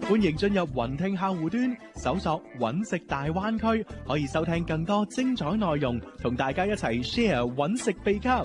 歡迎進入雲聽客戶端，搜索揾食大灣區，可以收聽更多精彩內容，同大家一齊 share 揾食秘笈。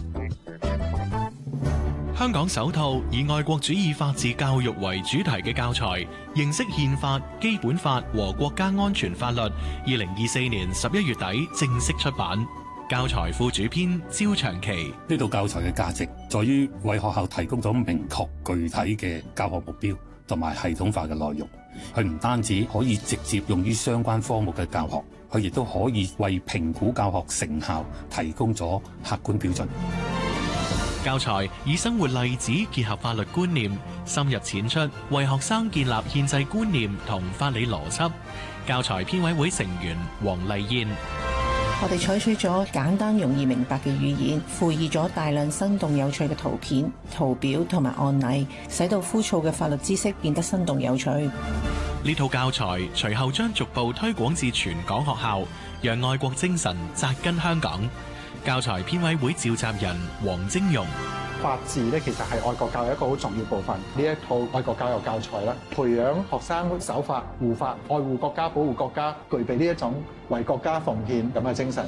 香港首套以愛國主義法治教育為主題嘅教材《認識憲法、基本法和國家安全法律》，2024年11月底正式出版。教材副主編焦長期： 呢套教材嘅價值在於為學校提供咗明確具體嘅教學目標同埋系統化嘅內容。佢唔單止可以直接用於相關科目嘅教學，佢亦都可以為評估教學成效提供咗客觀標準。 教材以生活例子結合法律觀念，深入淺出，為學生建立憲制觀念同法理邏輯。教材編委會成員黃麗燕： 我哋採取咗簡單容易明白嘅語言，附以咗大量生動有趣嘅圖片、圖表同埋案例，使到枯燥嘅法律知識變得生動有趣。 呢套教材隨後將逐步推廣至全港學校，讓愛國精神扎根香港。教材編委會召集人黃晶容： 法治咧，其實係愛國教育一個好重要部分。呢一套愛國教育教材咧，培養學生守法、護法、愛護國家、保護國家，具備呢一種為國家奉獻咁嘅精神。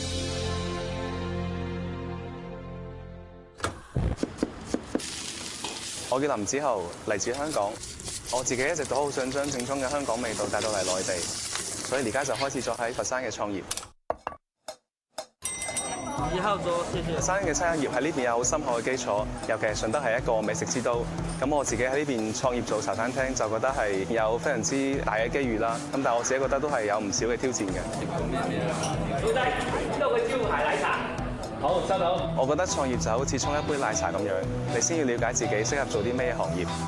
我叫林子豪，嚟自香港。我自己一直都好想將正宗嘅香港味道帶到嚟內地，所以而家就開始咗喺佛山嘅創業。佛山嘅餐飲業喺呢邊有好深厚嘅基礎，尤其係順德係一個美食之都。咁我自己喺呢邊創業做茶餐廳，就覺得係有非常之大嘅機遇啦。咁但係我自己覺得都係有唔少嘅挑戰嘅。老細，呢度嘅招牌奶茶。好，收到。我覺得創業就好似沖一杯奶茶咁樣，你先要了解自己適合做啲咩行業，